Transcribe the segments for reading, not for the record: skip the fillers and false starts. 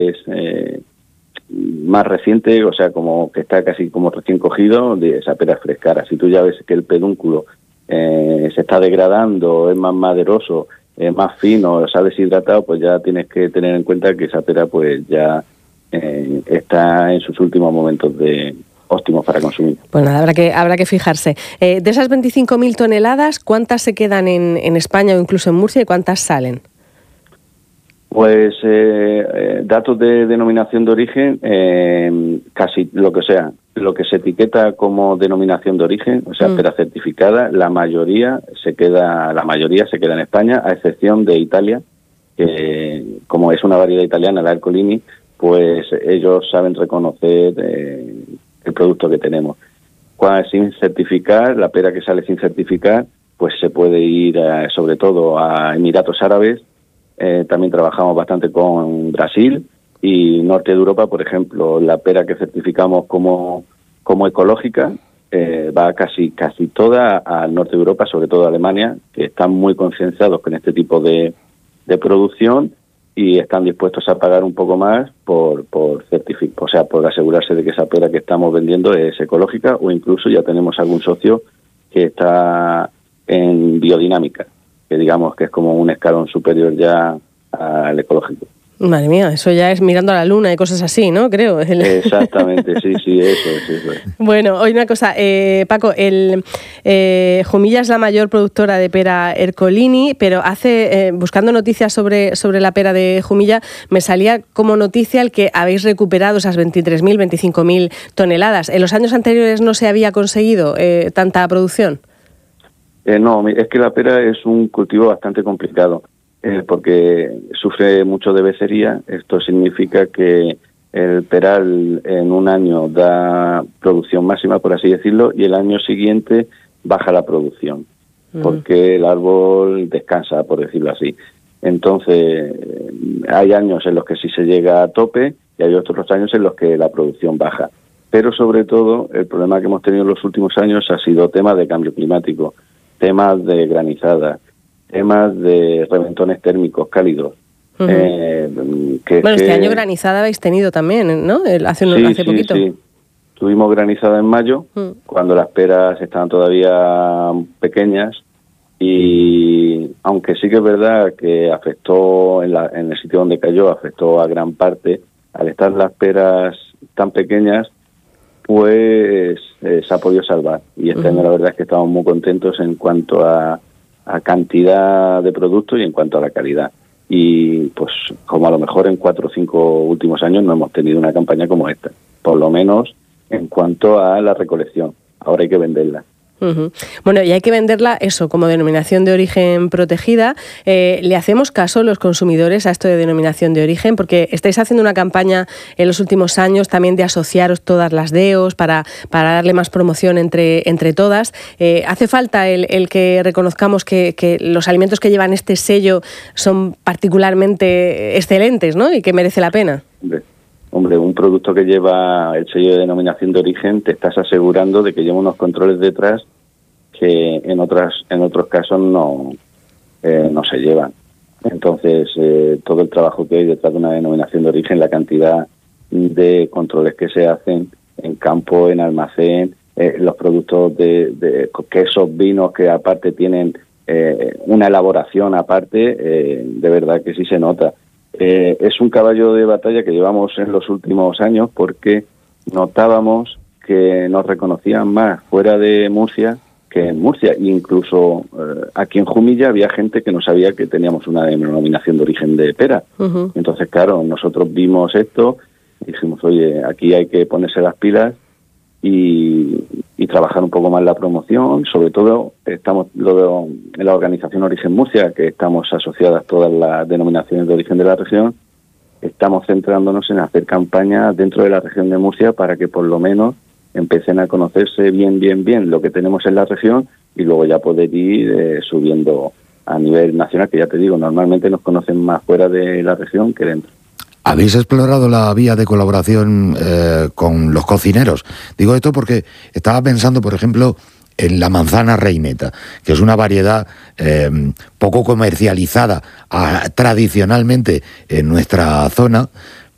es más reciente, o sea, como que está casi como recién cogido, de esa pera frescara. Si tú ya ves que el pedúnculo se está degradando, es más maderoso, es más fino, se ha deshidratado, pues ya tienes que tener en cuenta que esa pera pues ya está en sus últimos momentos óptimos para consumir. Pues nada, habrá que fijarse. De esas 25.000 toneladas, ¿cuántas se quedan en España o incluso en Murcia y cuántas salen? Pues datos de denominación de origen, casi lo que se etiqueta como denominación de origen, o sea, pera certificada, la mayoría se queda en España, a excepción de Italia, que como es una variedad italiana, la Ercolini, pues ellos saben reconocer el producto que tenemos. Sin certificar, la pera que sale sin certificar, pues se puede ir sobre todo a Emiratos Árabes. También trabajamos bastante con Brasil y norte de Europa, por ejemplo, la pera que certificamos como ecológica va casi toda al norte de Europa, sobre todo a Alemania, que están muy concienciados con este tipo de producción y están dispuestos a pagar un poco más por asegurarse de que esa pera que estamos vendiendo es ecológica, o incluso ya tenemos algún socio que está en biodinámica, que digamos que es como un escalón superior ya al ecológico. Madre mía, eso ya es mirando a la luna y cosas así, ¿no? Creo. Exactamente, sí, eso es. Bueno, oye, una cosa, Paco, Jumilla es la mayor productora de pera Ercolini, pero buscando noticias sobre la pera de Jumilla, me salía como noticia el que habéis recuperado esas 23.000, 25.000 toneladas. ¿En los años anteriores no se había conseguido tanta producción? No, es que la pera es un cultivo bastante complicado. Porque sufre mucho de becería. Esto significa que el peral en un año da producción máxima, por así decirlo, y el año siguiente baja la producción, porque el árbol descansa, por decirlo así. Entonces, hay años en los que sí se llega a tope y hay otros años en los que la producción baja. Pero sobre todo, el problema que hemos tenido en los últimos años ha sido temas de cambio climático, temas de granizadas, temas de reventones térmicos cálidos. Este año granizada habéis tenido también, ¿no? Hace poquito. Sí. Tuvimos granizada en mayo, cuando las peras estaban todavía pequeñas, y aunque sí que es verdad que afectó en el sitio donde cayó, afectó a gran parte, al estar las peras tan pequeñas, pues se ha podido salvar. Y este año la verdad es que estamos muy contentos en cuanto a cantidad de productos y en cuanto a la calidad. Y pues como a lo mejor en 4 o 5 últimos años no hemos tenido una campaña como esta, por lo menos en cuanto a la recolección. Ahora hay que venderla. Bueno, y hay que venderla eso como denominación de origen protegida. ¿Le hacemos caso los consumidores a esto de denominación de origen? Porque estáis haciendo una campaña en los últimos años también de asociaros todas las DEOs para darle más promoción entre todas. ¿Hace falta el que reconozcamos que los alimentos que llevan este sello son particularmente excelentes, ¿no? Y que merece la pena? Hombre, un producto que lleva el sello de denominación de origen, te estás asegurando de que lleva unos controles detrás que en otros casos no se llevan. Entonces, todo el trabajo que hay detrás de una denominación de origen, la cantidad de controles que se hacen en campo, en almacén, los productos de quesos, vinos que aparte tienen una elaboración aparte, de verdad que sí se nota. Es un caballo de batalla que llevamos en los últimos años porque notábamos que nos reconocían más fuera de Murcia que en Murcia. Incluso aquí en Jumilla había gente que no sabía que teníamos una denominación de origen de pera. Entonces, claro, nosotros vimos esto y dijimos, oye, aquí hay que ponerse las pilas y trabajar un poco más la promoción. Sobre todo, estamos en la organización Origen Murcia, que estamos asociadas todas las denominaciones de origen de la región, estamos centrándonos en hacer campañas dentro de la región de Murcia para que por lo menos empiecen a conocerse bien lo que tenemos en la región y luego ya poder ir subiendo a nivel nacional, que ya te digo, normalmente nos conocen más fuera de la región que dentro. ¿Habéis explorado la vía de colaboración con los cocineros? Digo esto porque estaba pensando, por ejemplo, en la manzana reineta, que es una variedad poco comercializada tradicionalmente en nuestra zona,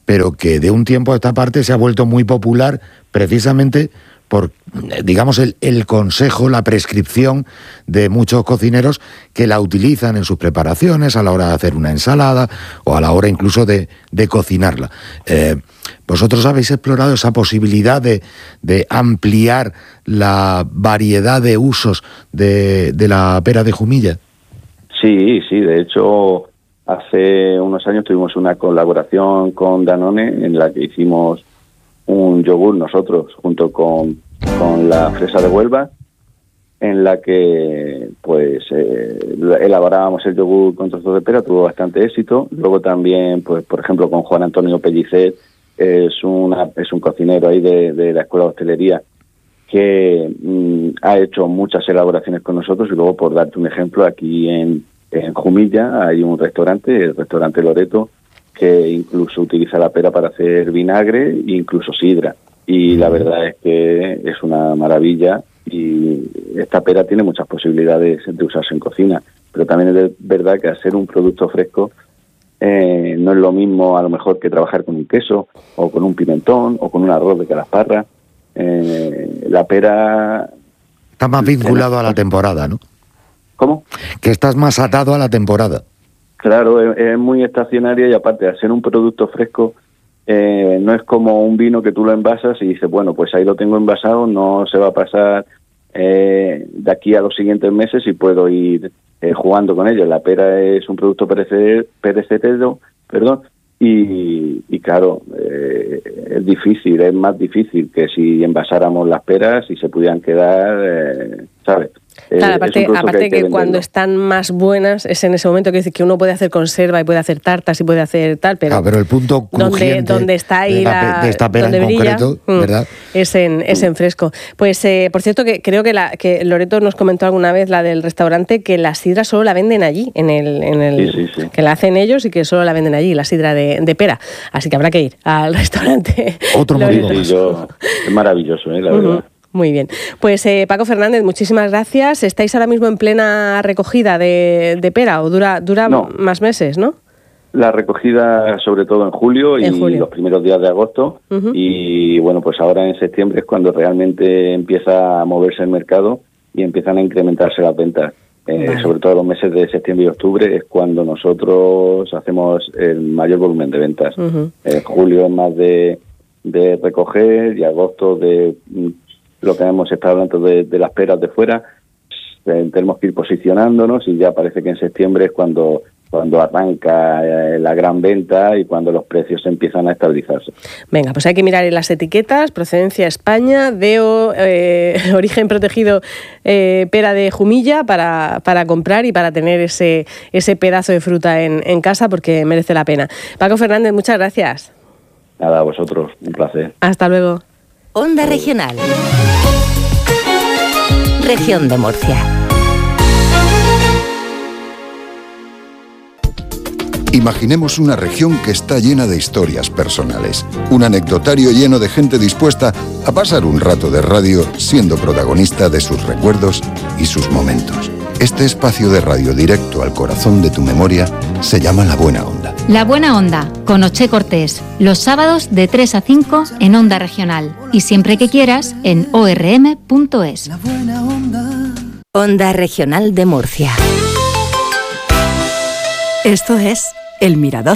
pero que de un tiempo a esta parte se ha vuelto muy popular precisamente por, digamos, el consejo, la prescripción de muchos cocineros que la utilizan en sus preparaciones a la hora de hacer una ensalada o a la hora incluso de cocinarla. ¿Vosotros habéis explorado esa posibilidad de ampliar la variedad de usos de la pera de Jumilla? Sí, de hecho, hace unos años tuvimos una colaboración con Danone en la que hicimos un yogur nosotros junto con la fresa de Huelva, en la que pues elaborábamos el yogur con trozos de pera, tuvo bastante éxito. Luego también, pues por ejemplo, con Juan Antonio Pellicer, es un cocinero ahí de la Escuela de Hostelería que ha hecho muchas elaboraciones con nosotros. Y luego, por darte un ejemplo, aquí en Jumilla hay un restaurante, el restaurante Loreto, que incluso utiliza la pera para hacer vinagre e incluso sidra. Y la verdad es que es una maravilla, y esta pera tiene muchas posibilidades de usarse en cocina. Pero también es verdad que hacer un producto fresco no es lo mismo a lo mejor que trabajar con un queso o con un pimentón o con un arroz de calasparra. La pera está más vinculado a la temporada, ¿no? ¿Cómo? Que estás más atado a la temporada. Claro, es muy estacionaria, y aparte de hacer un producto fresco, no es como un vino que tú lo envasas y dices, bueno, pues ahí lo tengo envasado, no se va a pasar de aquí a los siguientes meses y puedo ir jugando con ello. La pera es un producto perecedero, y claro, es difícil, es más difícil que si envasáramos las peras y se pudieran quedar, ¿sabes? Claro, aparte que cuando están más buenas es en ese momento, que decir que uno puede hacer conserva y puede hacer tartas y puede hacer tal, pero el punto donde está ahí de esta pera donde en brilla, concreto, ¿verdad? Es en fresco. Pues por cierto, que creo que Loreto nos comentó alguna vez, la del restaurante, que la sidra solo la venden allí, Sí. que la hacen ellos y que solo la venden allí, la sidra de pera. Así que habrá que ir al restaurante. Otro motivo. Es maravilloso, la verdad. Muy bien. Pues Paco Fernández, muchísimas gracias. ¿Estáis ahora mismo en plena recogida de pera o dura No. más meses, no? La recogida sobre todo en julio y los primeros días de agosto. Y bueno, pues ahora en septiembre es cuando realmente empieza a moverse el mercado y empiezan a incrementarse las ventas. Vale. Sobre todo los meses de septiembre y octubre es cuando nosotros hacemos el mayor volumen de ventas. Julio es más de recoger, y agosto de lo que hemos estado hablando de las peras de fuera. Tenemos que ir posicionándonos, y ya parece que en septiembre es cuando arranca la gran venta y cuando los precios empiezan a estabilizarse. Venga, pues hay que mirar en las etiquetas: procedencia España, DEO, origen protegido, pera de Jumilla, para comprar y para tener ese pedazo de fruta en casa, porque merece la pena. Paco Fernández, muchas gracias. Nada, a vosotros, un placer. Hasta luego. Onda Regional. Región de Murcia. Imaginemos una región que está llena de historias personales, un anecdotario lleno de gente dispuesta a pasar un rato de radio siendo protagonista de sus recuerdos y sus momentos. Este espacio de radio directo al corazón de tu memoria se llama La Buena Onda. La Buena Onda, con Oche Cortés, los sábados de 3 a 5 en Onda Regional y siempre que quieras en orm.es. Onda Regional de Murcia. Esto es El Mirador.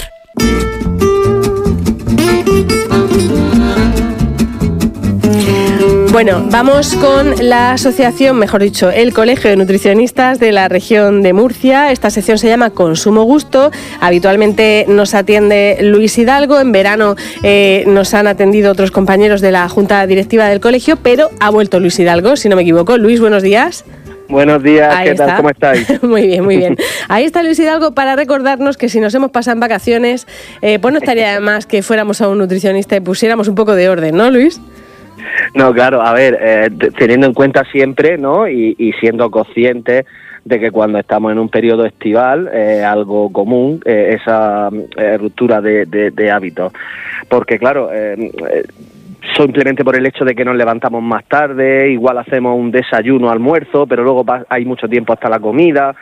Bueno, vamos con la asociación, mejor dicho, el Colegio de Nutricionistas de la región de Murcia. Esta sección se llama Consumo Gusto. Habitualmente nos atiende Luis Hidalgo. En verano nos han atendido otros compañeros de la Junta Directiva del colegio, pero ha vuelto Luis Hidalgo, si no me equivoco. Luis, buenos días. Buenos días, Ahí ¿qué tal? Está. ¿Cómo estáis? Muy bien, muy bien. Ahí está Luis Hidalgo para recordarnos que si nos hemos pasado en vacaciones, pues no estaría de más que fuéramos a un nutricionista y pusiéramos un poco de orden, ¿no, Luis? No, claro, a ver, teniendo en cuenta siempre, ¿no? Y siendo conscientes de que cuando estamos en un periodo estival es algo común esa ruptura de hábitos. Porque, claro, simplemente por el hecho de que nos levantamos más tarde, igual hacemos un desayuno, almuerzo, pero luego hay mucho tiempo hasta la comida.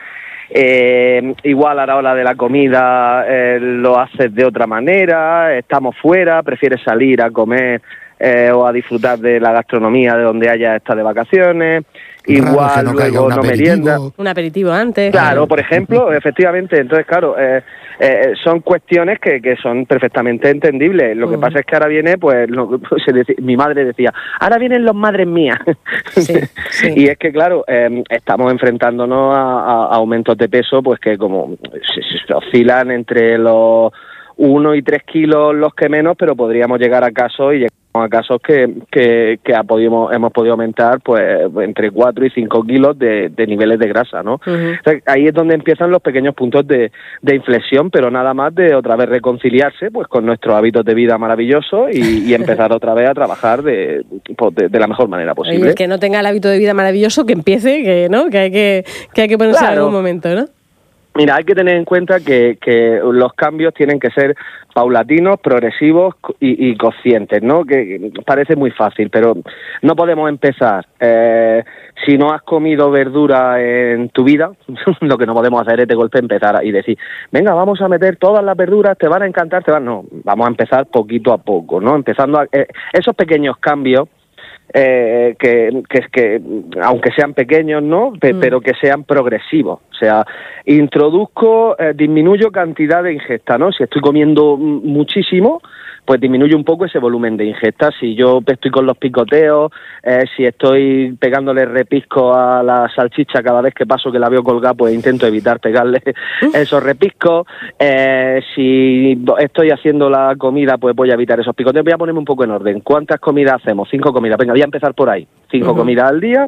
igual a la hora de la comida lo haces de otra manera, estamos fuera, prefieres salir a comer o a disfrutar de la gastronomía de donde haya estado de vacaciones. Igual luego no merienda. Un aperitivo antes. Claro, por ejemplo, efectivamente. Entonces, claro, son cuestiones que son perfectamente entendibles. Lo que pasa es que ahora viene, pues, mi madre decía, ahora vienen los madres mías. Sí, sí. Y es que, claro, estamos enfrentándonos a aumentos de peso, pues que como se oscilan entre los 1 y 3 kilos los que menos, pero podríamos llegar a casos que hemos podido aumentar pues entre 4 y 5 kilos de niveles de grasa, ¿no? O sea, ahí es donde empiezan los pequeños puntos de inflexión, pero nada más de otra vez reconciliarse pues con nuestros hábitos de vida maravillosos y empezar otra vez a trabajar de la mejor manera posible. Y el que no tenga el hábito de vida maravilloso, que empiece, que hay que ponerse en algún momento, ¿no? Mira, hay que tener en cuenta que los cambios tienen que ser paulatinos, progresivos y conscientes, ¿no? Que parece muy fácil, pero no podemos empezar. Si no has comido verdura en tu vida, lo que no podemos hacer es de golpe empezar y decir, venga, vamos a meter todas las verduras, te van a encantar, No, vamos a empezar poquito a poco, ¿no? Empezando esos pequeños cambios, que aunque sean pequeños, ¿no? Pero que sean progresivos. O sea, disminuyo cantidad de ingesta, ¿no? Si estoy comiendo muchísimo, pues disminuye un poco ese volumen de ingesta. Si yo estoy con los picoteos, si estoy pegándole repisco a la salchicha cada vez que paso que la veo colgada, pues intento evitar pegarle esos repiscos. Si estoy haciendo la comida, pues voy a evitar esos picoteos. Voy a ponerme un poco en orden. ¿Cuántas comidas hacemos? 5 comidas. Venga, voy a empezar por ahí. 5 comidas al día.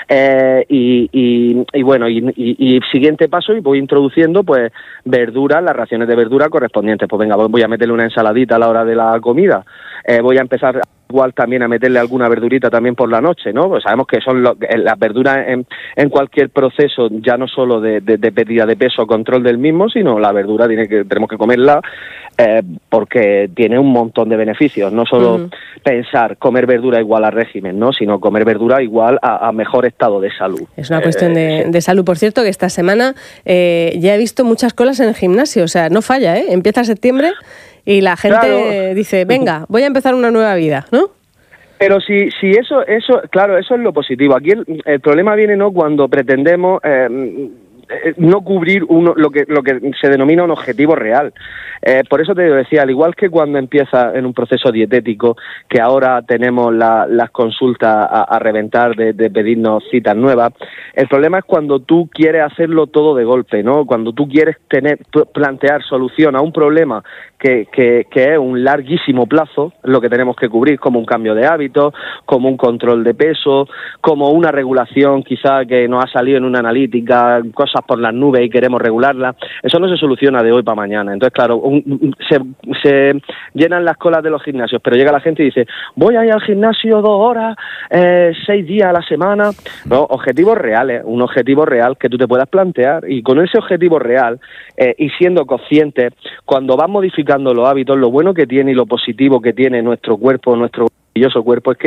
Y bueno, y siguiente paso, y voy introduciendo pues verduras, las raciones de verdura correspondientes. Pues venga, voy a meterle una ensaladita a la hora de la comida. Voy a empezar igual también a meterle alguna verdurita también por la noche, ¿no? Pues sabemos que son las verduras en cualquier proceso, ya no solo de pérdida de peso o control del mismo, sino la verdura tenemos que comerla porque tiene un montón de beneficios. No solo pensar comer verdura igual a régimen, ¿no? Sino comer verdura igual a mejor estado de salud. Es una cuestión de salud. Por cierto, que esta semana ya he visto muchas colas en el gimnasio. O sea, no falla, ¿eh? Empieza septiembre y la gente dice, venga, voy a empezar una nueva vida, ¿no? Pero si eso, claro, eso es lo positivo. Aquí el problema viene, ¿no?, cuando pretendemos no cubrir lo que se denomina un objetivo real. Por eso te decía, al igual que cuando empieza en un proceso dietético, que ahora tenemos las consultas a reventar de pedirnos citas nuevas, el problema es cuando tú quieres hacerlo todo de golpe, ¿no? Cuando tú quieres plantear solución a un problema que es un larguísimo plazo, lo que tenemos que cubrir, como un cambio de hábitos, como un control de peso, como una regulación quizá que nos ha salido en una analítica, cosas por las nubes y queremos regularlas. Eso no se soluciona de hoy para mañana. Entonces, claro, se llenan las colas de los gimnasios, pero llega la gente y dice, voy a ir al gimnasio 2 horas, 6 días a la semana. No, objetivos reales, un objetivo real que tú te puedas plantear, y con ese objetivo real y siendo consciente, cuando vas modificando los hábitos, lo bueno que tiene y lo positivo que tiene nuestro cuerpo, nuestro maravilloso cuerpo, es que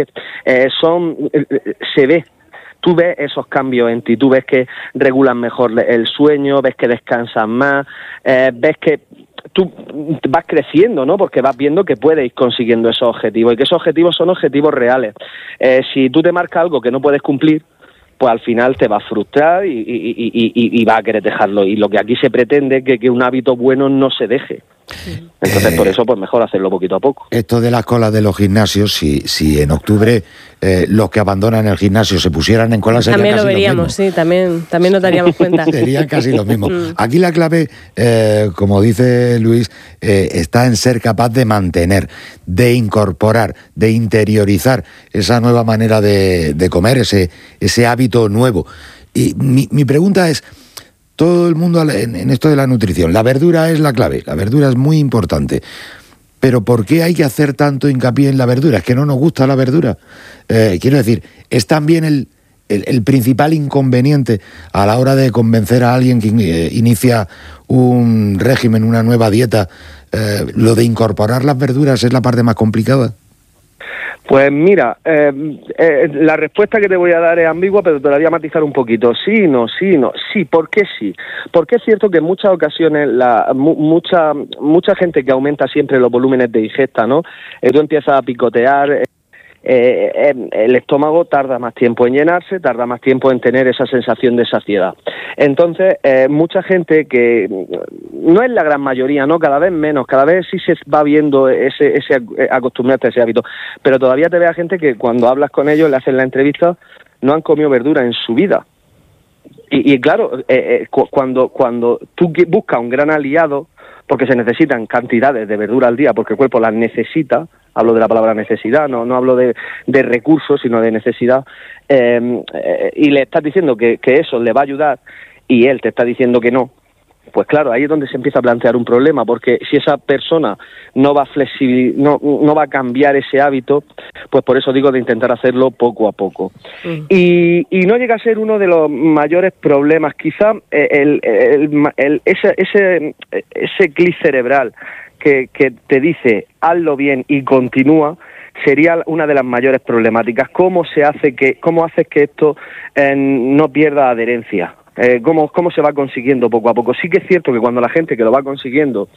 se ve. Tú ves esos cambios en ti, tú ves que regulan mejor el sueño, ves que descansas más, ves que tú vas creciendo, ¿no? Porque vas viendo que puedes ir consiguiendo esos objetivos y que esos objetivos son objetivos reales. Si tú te marcas algo que no puedes cumplir, pues al final te va a frustrar y vas a querer dejarlo. Y lo que aquí se pretende es que un hábito bueno no se deje. Entonces, por eso, pues mejor hacerlo poquito a poco. Esto de las colas de los gimnasios, si en octubre los que abandonan el gimnasio se pusieran en cola, sería también casi lo veríamos, lo mismo. sí, también nos daríamos cuenta. Sería casi lo mismo. Aquí la clave, como dice Luis, está en ser capaz de mantener, de incorporar, de interiorizar esa nueva manera de comer, ese hábito nuevo. Y mi pregunta es, todo el mundo en esto de la nutrición, la verdura es la clave, la verdura es muy importante, pero ¿por qué hay que hacer tanto hincapié en la verdura? ¿Es que no nos gusta la verdura? Quiero decir, es también el principal inconveniente a la hora de convencer a alguien que inicia un régimen, una nueva dieta, lo de incorporar las verduras es la parte más complicada. Pues mira, la respuesta que te voy a dar es ambigua, pero te la voy a matizar un poquito. Sí, no. Sí, ¿por qué sí? Porque es cierto que en muchas ocasiones mucha gente que aumenta siempre los volúmenes de ingesta, ¿no? Tú empiezas a picotear. El estómago tarda más tiempo en llenarse, tarda más tiempo en tener esa sensación de saciedad. Entonces, mucha gente que no es la gran mayoría, ¿no? Cada vez menos, cada vez sí se va viendo ese acostumbrarse a ese hábito, pero todavía te ve a gente que cuando hablas con ellos, le hacen la entrevista, no han comido verdura en su vida. Y claro, cuando tú buscas un gran aliado, porque se necesitan cantidades de verdura al día, porque el cuerpo las necesita. Hablo de la palabra necesidad, no hablo de recursos, sino de necesidad, y le estás diciendo que eso le va a ayudar y él te está diciendo que no, pues claro, ahí es donde se empieza a plantear un problema, porque si esa persona no va a cambiar ese hábito, pues por eso digo de intentar hacerlo poco a poco. Y no llega a ser uno de los mayores problemas, quizá ese clic cerebral que te dice hazlo bien y continúa, sería una de las mayores problemáticas. ¿Cómo haces que esto no pierda adherencia? ¿Cómo se va consiguiendo poco a poco? Sí que es cierto que cuando la gente que lo va consiguiendo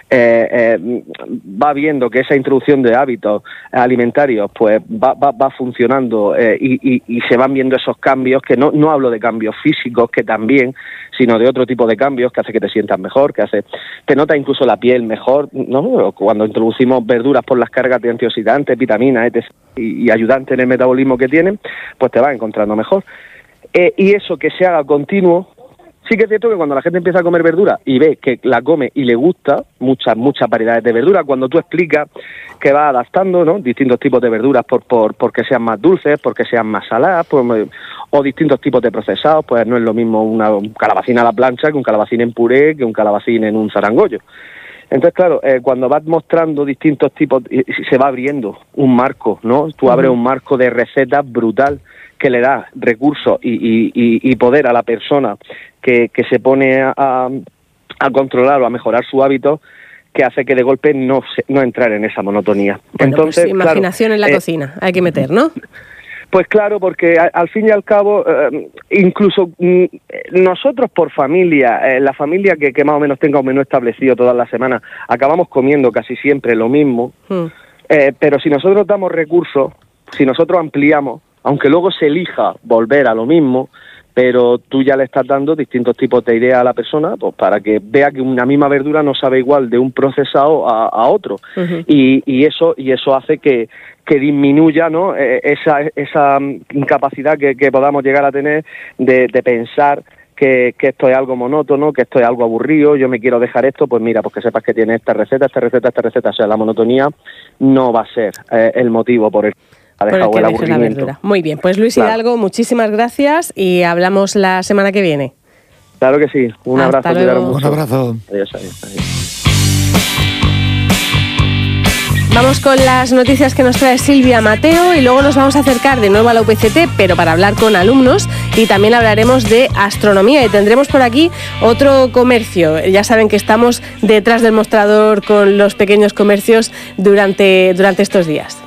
va viendo que esa introducción de hábitos alimentarios pues va funcionando y se van viendo esos cambios, que no hablo de cambios físicos, que también, sino de otro tipo de cambios que hace que te sientas mejor, te nota incluso la piel mejor, ¿no? Cuando introducimos verduras por las cargas de antioxidantes, vitaminas, etc., y ayudantes en el metabolismo que tienen, pues te vas encontrando mejor. Y eso que se haga continuo, sí que es cierto que cuando la gente empieza a comer verdura y ve que la come y le gusta, muchas variedades de verdura, cuando tú explicas que vas adaptando, ¿no? Distintos tipos de verduras porque sean más dulces, porque sean más saladas, o distintos tipos de procesados, pues no es lo mismo un calabacín a la plancha que un calabacín en puré, que un calabacín en un zarangollo. Entonces, claro, cuando vas mostrando distintos tipos, se va abriendo un marco, ¿no? Tú abres un marco de recetas brutal, que le da recursos y poder a la persona que se pone a controlar o a mejorar su hábito, que hace que de golpe no entrar en esa monotonía. Bueno, entonces, pues, imaginación en la cocina, hay que meter, ¿no? Pues claro, porque al fin y al cabo, incluso nosotros por familia, la familia que más o menos tenga un menú establecido todas las semanas, acabamos comiendo casi siempre lo mismo, pero si nosotros damos recursos, si nosotros ampliamos, aunque luego se elija volver a lo mismo, pero tú ya le estás dando distintos tipos de ideas a la persona, pues para que vea que una misma verdura no sabe igual de un procesado a otro. Y eso hace que disminuya, ¿no? esa incapacidad que podamos llegar a tener de pensar que esto es algo monótono, que esto es algo aburrido, yo me quiero dejar esto, pues mira, pues que sepas que tiene esta receta, o sea, la monotonía no va a ser el motivo por el que dejes la verdura. Muy bien, pues Luis Hidalgo, muchísimas gracias y hablamos la semana que viene. Claro que sí, un abrazo. Un abrazo. Adiós. Vamos con las noticias que nos trae Silvia Mateo y luego nos vamos a acercar de nuevo a la UPCT, pero para hablar con alumnos, y también hablaremos de astronomía y tendremos por aquí otro comercio. Ya saben que estamos detrás del mostrador con los pequeños comercios durante estos días.